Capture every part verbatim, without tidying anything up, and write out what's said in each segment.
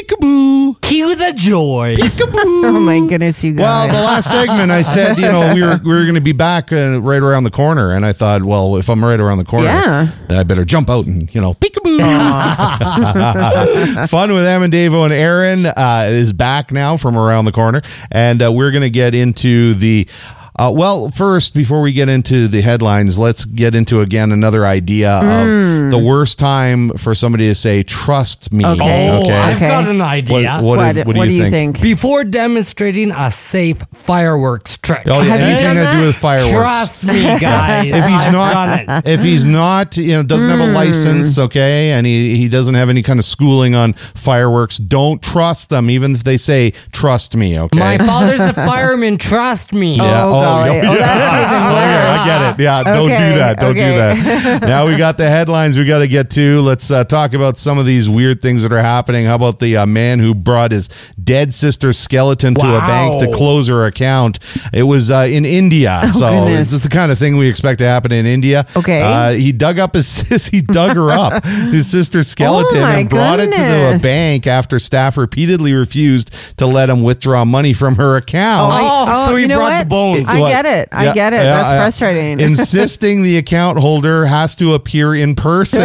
Peekaboo. Cue the joy. Peekaboo. Oh my goodness, you guys. Well, the last segment I said, you know, we were we were going to be back uh, right around the corner, and I thought, well, if I'm right around the corner, Yeah. then I better jump out and, you know, peekaboo. Fun with Em and Davo and Aaron uh, is back now from around the corner, and uh, we're going to get into the Uh, well, first, before we get into the headlines, let's get into, again, another idea mm. of the worst time for somebody to say, trust me. Okay. Oh, okay? I've Okay. got an idea. What, what, what, is, what, what do you think? think? Before demonstrating a safe fireworks trick. Oh, yeah, Have you anything done to do that? with fireworks. Trust me, guys. If he's I've not, done it. if he's not, you know, doesn't have a license, okay, and he, he doesn't have any kind of schooling on fireworks, don't trust them, even if they say, trust me, okay? My father's a fireman. Trust me. Yeah. Oh, golly. Oh, that's even Oh, yeah, I get it. Yeah, don't do Okay, that. Don't okay. do that. Now we got the headlines we got to get to. Let's uh, talk about some of these weird things that are happening. How about the uh, man who brought his dead sister's skeleton to a Wow. bank to close her account? It was uh, in India. Oh, so goodness. this is the kind of thing we expect to happen in India. Okay. Uh, he dug up his sis. He dug her up, his sister's skeleton, Oh, my and brought it to the goodness. bank after staff repeatedly refused to let him withdraw money from her account. Oh, so he you know brought what? the bones. I What? get it. I Yeah, get it. yeah, That's yeah. frustrating. Insisting the account holder has to appear in person.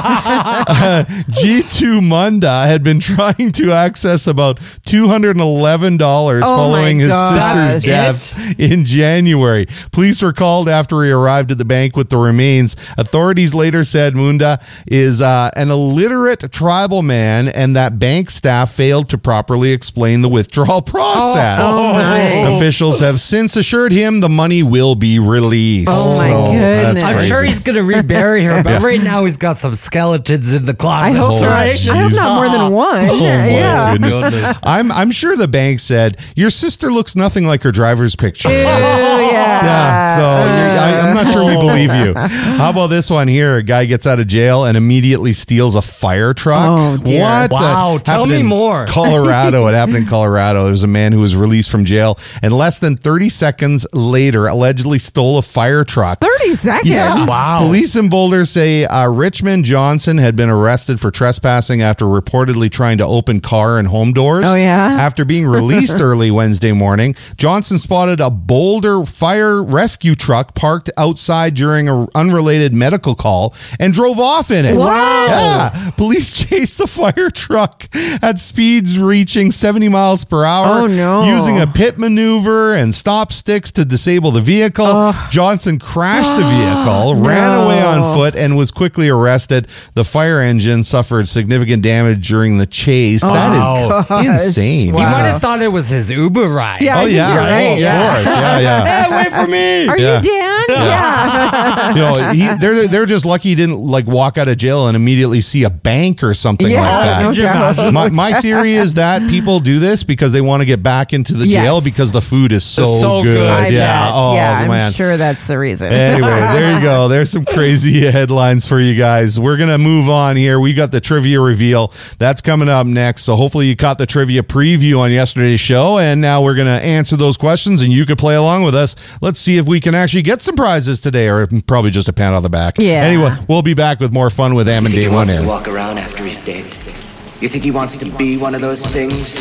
uh, G two Munda had been trying to access about two hundred eleven dollars Oh, following my his gosh. sister's That's death in January. Police were called after he arrived at the bank with the remains. Authorities later said Munda is uh, an illiterate tribal man and that bank staff failed to properly explain the withdrawal process. Oh, my. Officials have since assured him the money will be released. Oh, my So, goodness. that's I'm crazy. sure he's going to rebury her, but right now he's got some skeletons in the I closet. hope so. right? I hope not more than one. Oh, my yeah. goodness. I'm I'm sure the bank said your sister looks nothing like her driver's picture. Ew, yeah. Yeah, so you're- I, I'm not sure we believe you. How about this one here? A guy gets out of jail and immediately steals a fire truck. Oh, dear. What? Wow, Uh, tell happened me in more. Colorado. It happened in Colorado. There was a man who was released from jail and less than thirty seconds later allegedly stole a fire truck. thirty seconds. Yeah. Wow. Police in Boulder say uh, Richmond Johnson had been arrested for trespassing after reportedly trying to open car and home doors. Oh, yeah? After being released early Wednesday morning, Johnson spotted a Boulder fire rescue truck parked outside during an unrelated medical call and drove off in it. Wow. Yeah. Police chased the fire truck at speeds reaching seventy miles per hour. Oh, no. Using a pit maneuver and stop sticks to disable the vehicle. Johnson crashed the vehicle, ran away on foot, and was quickly arrested. The fire engine suffered significant damage during the chase. that is gosh. insane. He Wow. might have thought it was his Uber ride. Yeah, I Oh, think yeah. you're right. Of Yeah. course. Yeah, yeah. Hey, wait for me. Are Yeah. you Dan? Yeah. You know, he, they're they're just lucky he didn't like walk out of jail and immediately see a bank or something Yeah, like that. no doubt. My, my theory is that people do this because they want to get back into the jail Yes. because the food is so, It's so good. good. I Yeah. bet. Oh yeah, I'm man. sure that's the reason. Anyway, there you go. There's some crazy headlines for you guys. We're going to move on here. We got the trivia reveal. That's coming up next. So hopefully you caught the trivia preview on yesterday's show. And now we're going to answer those questions and you could play along with us. Let's see if we can actually get some prizes today or probably just a pat on the back. Yeah. Anyway, we'll be back with more fun with Am and You think Dave he on wants to air. walk around after he's dead? You think he wants to be one of those things?